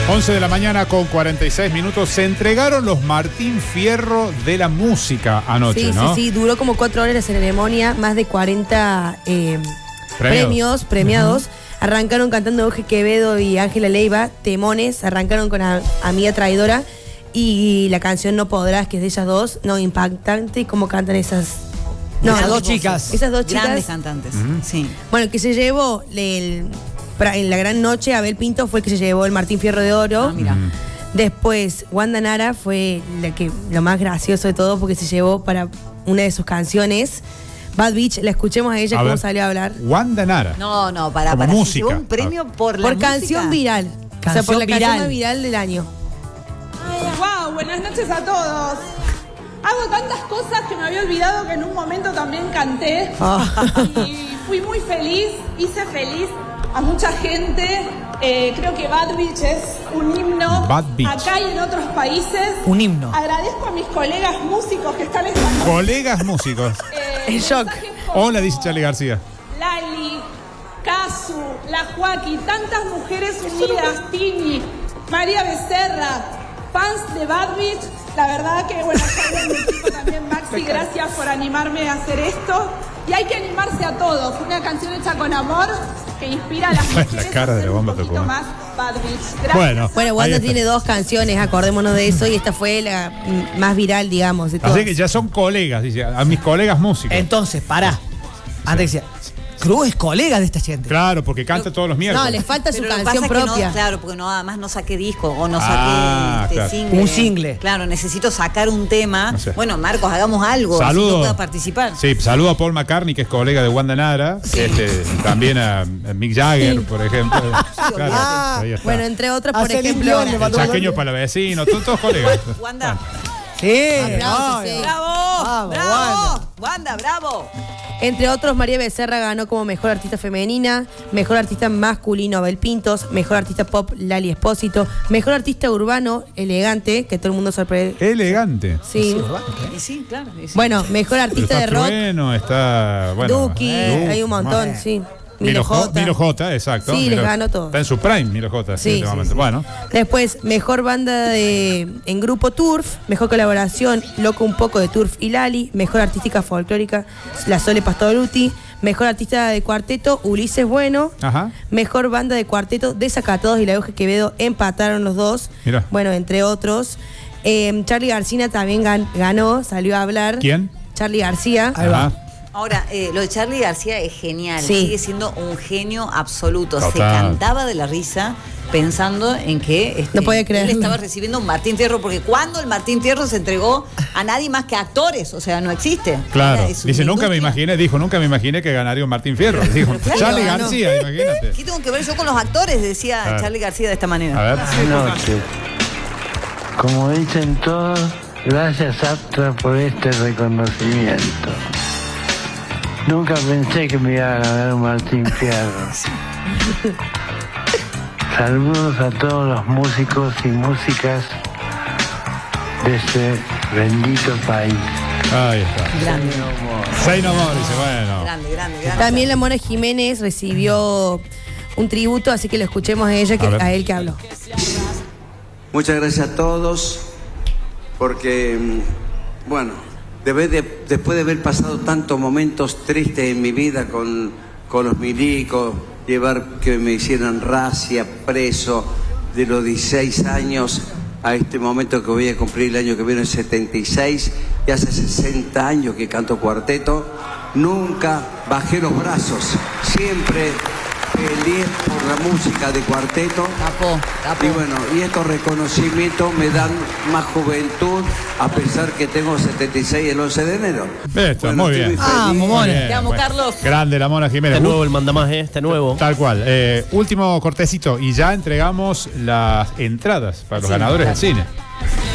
11 de la mañana con 46 minutos. Se entregaron los Martín Fierro de la música anoche, sí, ¿no? Sí, duró como 4 horas la ceremonia, más de 40 premios premiados. Arrancaron cantando Jorge Quevedo y Ángela Leiva, Temones, arrancaron con Amiga Traidora y la canción No Podrás, que es de ellas dos, no, impactante, cómo cantan esas... No, esas dos chicas. Esas dos chicas. Grandes cantantes, sí. Bueno, que se llevó en la gran noche, Abel Pinto fue el que se llevó el Martín Fierro de Oro. Mira. Después, Wanda Nara fue lo más gracioso de todo porque se llevó para una de sus canciones, Bad Bitch. La escuchemos a ella cómo salió a hablar. Wanda Nara. No, para música. Se llevó un premio por la canción música. viral. Canción o sea, por la viral. canción más viral del año. Wow, buenas noches a todos. Hago tantas cosas que me había olvidado que en un momento también canté. Y fui muy feliz, hice feliz a mucha gente. Creo que Bad Bitch es un himno Bad Bitch. acá y en otros países. Un himno. Agradezco a mis colegas músicos que están esta Colegas músicos. En shock. Hola, dice Charly García. Lali, Casu, La Joaquí, tantas mujeres unidas, Tini, María Becerra, fans de Bad Bitch. La verdad que, bueno, mi equipo también, Maxi, gracias por animarme a hacer esto. Y hay que animarse a todos. Fue una canción hecha con amor que inspira a las mujeres La cara a de ser Bomba un poquito tocó. más Bad Bitch. Gracias. Bueno, ahí Wanda está. tiene 2 canciones, acordémonos de eso, y esta fue la más viral, digamos, de todas. Así que ya son colegas, dice, a mis colegas músicos. Entonces, pará. Antes decía, Cruz es colega de esta gente. Claro, porque canta todos los No, miércoles. le falta su Pero lo que canción pasa es que propia. no, claro, porque además no saqué disco o no saqué claro. single. Un single. Claro, necesito sacar un tema. No sé. Bueno, Marcos, hagamos algo. Así Saludo. yo pueda participar. Sí, saludo a Paul McCartney, que es colega de Wanda Nara. También a Mick Jagger, por ejemplo. Claro, ahí está. Bueno, entre otros, A por Celine ejemplo... Dion le el mandó chaqueño para los vecinos, todos colegas. Wanda. Sí. Aplausos, obvio. sí. ¡Bravo! Vamos, ¡Bravo! Wanda, bravo. Entre otros, María Becerra ganó como Mejor Artista Femenina, Mejor Artista Masculino, Abel Pintos, Mejor Artista Pop, Lali Espósito, Mejor Artista Urbano, Elegante, que todo el mundo sorprende. Elegante. Sí. Y sí, claro. y sí. Bueno, Mejor Artista Está de Rock, Trueno, está... Bueno, Duki, hay un montón, sí. Milo J, exacto. Sí, les ganó todo. Está en su prime, Milo J. Sí, en este momento. Bueno, Después, Mejor Banda en Grupo Turf, Mejor Colaboración, Loco un poco de Turf y Lali, Mejor Artística Folclórica, La Sole Pastoruti, Mejor Artista de Cuarteto, Ulises Bueno, ajá. Mejor Banda de Cuarteto, Desacatados y La Jorge Quevedo, empataron los dos. Mirá. Bueno, entre otros. Charly García también ganó, salió a hablar. ¿Quién? Charly García. Ahí va. Ajá. Ahora, lo de Charly García es genial. Sí. Sigue siendo un genio absoluto. Total. Se cantaba de la risa pensando en que No podía creerlo. él estaba recibiendo un Martín Fierro, porque cuando el Martín Fierro se entregó a nadie más que actores, o sea, no existe. Claro. Es una Dice, nunca me industria. imaginé que ganaría un Martín Fierro. Dijo, Claro, Charly ganó. García, imagínate. ¿Qué tengo que ver yo con los actores? Decía Claro. Charly García de esta manera. A ver. Buenas noches. Como dicen todos, gracias Astra por este reconocimiento. Nunca pensé que me iba a ganar un Martín Fierro. Saludos a todos los músicos y músicas de este bendito país. Ahí está. Grande, Say no more, dice, bueno. grande. También la Mona Jiménez recibió un tributo, así que lo escuchemos a ella, A ver. a él que habló. Muchas gracias a todos, porque, bueno, después de haber pasado tantos momentos tristes en mi vida con los milicos, llevar que me hicieran racia, preso, de los 16 años a este momento que voy a cumplir el año que viene, el 76, y hace 60 años que canto cuarteto, nunca bajé los brazos, siempre peleé por la música de cuarteto. Capó. Y bueno, y estos reconocimientos me dan más juventud, a pesar que tengo 76 el 11 de enero. Esto, Bueno, muy estoy bien. feliz. Vamos, Muy Mona. bien, Te amo, bueno. Carlos. Grande la Mona Jiménez. Está nuevo el mandamás, está nuevo. Tal cual. Último cortecito y ya entregamos las entradas para los ganadores del cine.